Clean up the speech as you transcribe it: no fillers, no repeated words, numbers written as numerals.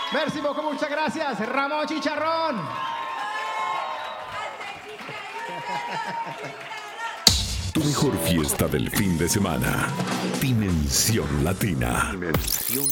Merci beaucoup, muchas gracias. Ramón Chicharrón. Tu mejor fiesta del fin de semana. Dimensión Latina.